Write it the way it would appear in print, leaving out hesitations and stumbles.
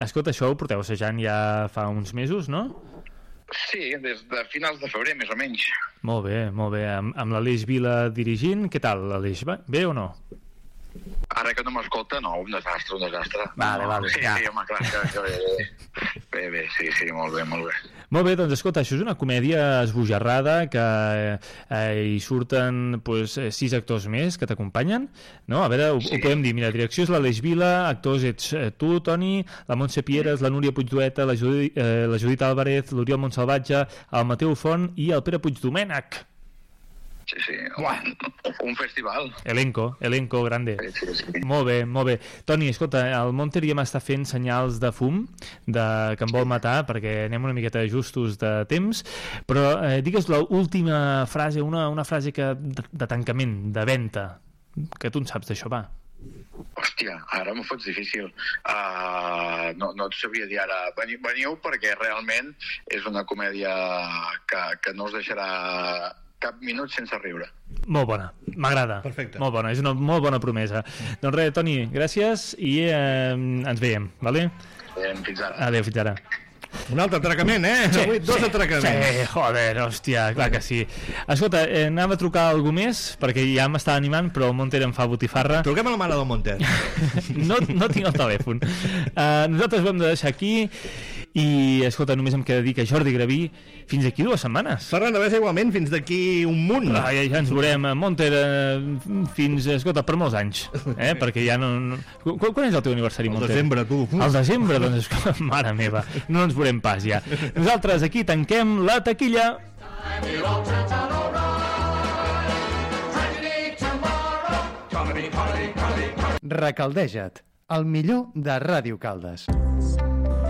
Escolta, això ho porteu assajant ja fa uns mesos, no? Sí, des de finals de febrer, més o menys. Molt bé, molt bé. Amb l'Aleix Vila dirigint, què tal, l'Aleix? Bé o no? Ara que no m'escolta, no, un desastre, un desastre. Vale, sí, ja. Sí, home, clar, que bé, sí, molt bé. Molt bé, doncs escolta, això és una comèdia esbojarrada que hi surten 6 actors més que t'acompanyen, no? A veure, ho podem dir, mira, direcció és l'Aleix Vila, actors ets tu, Toni, la Montse Pieres, la Núria Puigdueta, la Judit Álvarez, l'Oriol Montsalvatge, el Mateu Font i el Pere Puigdomènech. Sí, un festival. Elenco grande. Sí. Molt bé. Toni, escolta, el Monter ja m'està fent senyals de fum que em vol matar perquè anem una miqueta justos de temps, però digues l'última frase, una frase de tancament, de venda, que tu en saps d'això, va. Hòstia, ara m'ho fots difícil. No et sabria dir ara. Veniu perquè realment és una comèdia que no us deixarà cap minut sense riure. Molt bona, m'agrada. Perfecte. Molt bona, és una molt bona promesa. Doncs res, Toni, gràcies i ens veiem, vale? Fins ara. Adéu, fins ara. Un altre atracament, Avui dos atracaments. Sí, joder, hòstia, clar que sí. Escolta, anava a trucar algú més perquè ja m'estava animant, però el Monter em fa botifarra. Truquem a la mare del Monter. No tinc el telèfon. Nosaltres ho hem de deixar aquí i, escolta, només em queda dir que Jordi Graví, fins d'aquí 2 setmanes. Ferran Devesa igualment, fins d'aquí un munt. Ja ens veurem, Monter, fins, escolta, per molts anys, perquè ja no... Quan és el teu aniversari, Monter? El desembre, tu. El desembre, doncs, escolta, mare meva, no ens veurem pas ja. Nosaltres aquí tanquem la taquilla. Recaldeja't, el millor de Ràdio Caldes.